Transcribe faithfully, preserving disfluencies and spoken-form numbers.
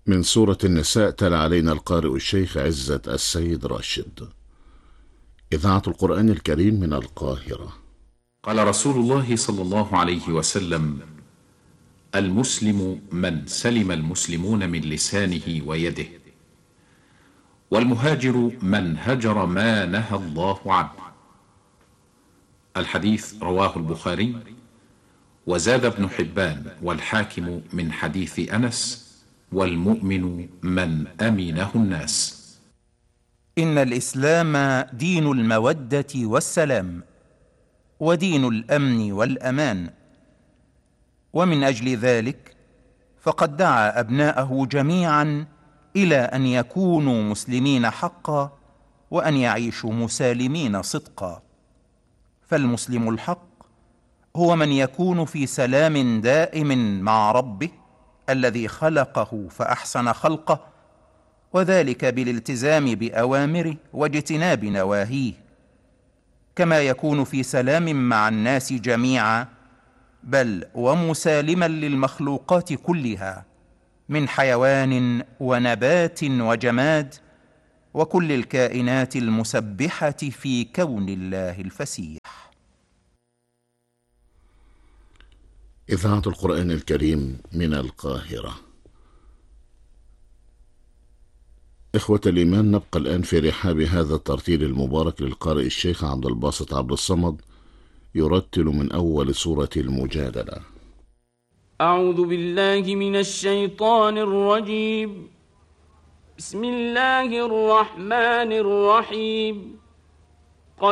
من سورة النساء تلا علينا القارئ الشيخ عزة السيد راشد. إذاعة القرآن الكريم من القاهرة. قال رسول الله صلى الله عليه وسلم: المسلم من سلم المسلمون من لسانه ويده، والمهاجر من هجر ما نهى الله عنه. الحديث رواه البخاري، وزاد ابن حبان والحاكم من حديث أنس: والمؤمن من أمنه الناس. إن الإسلام دين المودة والسلام، ودين الأمن والأمان، ومن أجل ذلك فقد دعا أبناءه جميعا إلى أن يكونوا مسلمين حقا، وأن يعيشوا مسالمين صدقا. فالمسلم الحق هو من يكون في سلام دائم مع ربه الذي خلقه فأحسن خلقه، وذلك بالالتزام بأوامره واجتناب نواهيه، كما يكون في سلام مع الناس جميعا، بل ومسالما للمخلوقات كلها من حيوان ونبات وجماد، وكل الكائنات المسبحة في كون الله الفسيح. إذاعة القرآن الكريم من القاهرة. إخوة الإيمان، نبقى الآن في رحاب هذا الترتيل المبارك للقارئ الشيخ عبد الباسط عبد الصمد، يرتل من أول سورة المجادلة. أعوذ بالله من الشيطان الرجيم. بسم الله الرحمن الرحيم.